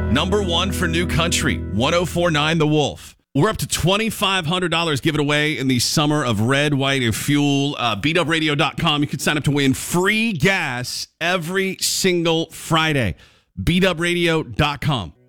Number one for New Country, 104.9 The Wolf. We're up to $2,500 given away in the summer of red, white, and fuel. BeatUpRadio.com. You can sign up to win free gas every single Friday. BeatUpRadio.com.